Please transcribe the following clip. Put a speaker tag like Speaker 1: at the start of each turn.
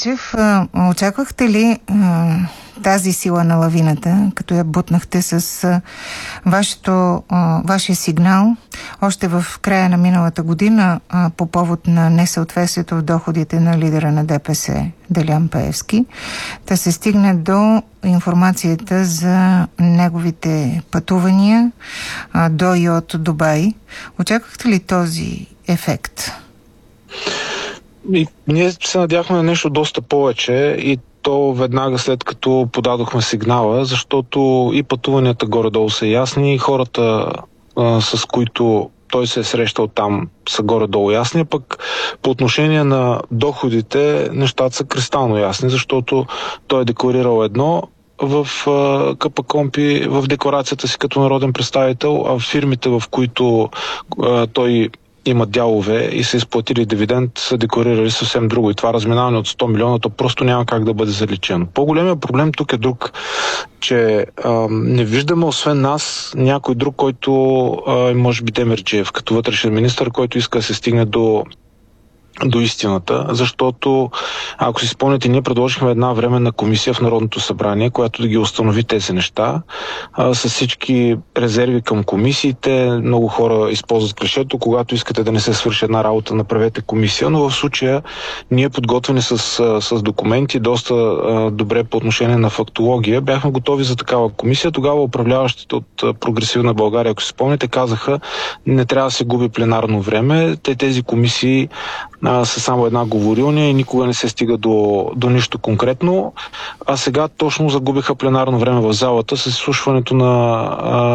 Speaker 1: Гечев, очаквахте ли тази сила на лавината, като я бутнахте с вашия сигнал още в края на миналата година по повод на несъответствието в доходите на лидера на ДПС Делян Пеевски, да се стигне до информацията за неговите пътувания до и от Дубай? Очаквахте ли този ефект?
Speaker 2: И ние се надяхме на нещо доста повече и то веднага след като подадохме сигнала, защото и пътуванията горе-долу са ясни, и хората, с които той се е срещал там, са горе-долу ясни, пък по отношение на доходите нещата са кристално ясни, защото той е декларирал едно в КПКОНПИ, в декларацията си като народен представител, а в фирмите, в които той имат дялове и са изплатили дивиденд, са декларирали съвсем друго. И това разминаване от 100 милиона, то просто няма как да бъде заличено. По-големият проблем тук е друг, че не виждаме освен нас някой друг, който може би Демерджиев, като вътрешен министър, който иска да се стигне до истината, защото, ако си спомняте, ние предложихме една временна комисия в Народното събрание, която да ги установи тези неща, с всички резерви към комисиите. Много хора използват клишето: когато искате да не се свърши една работа, направете комисия, но в случая ние, подготвени с документи, доста добре по отношение на фактология, бяхме готови за такава комисия. Тогава управляващите от Прогресивна България, ако си спомняте, казаха: не трябва да се губи пленарно време, тези комисии са само една говорилня и никога не се стига до нищо конкретно. А сега точно загубиха пленарно време в залата с изслушването на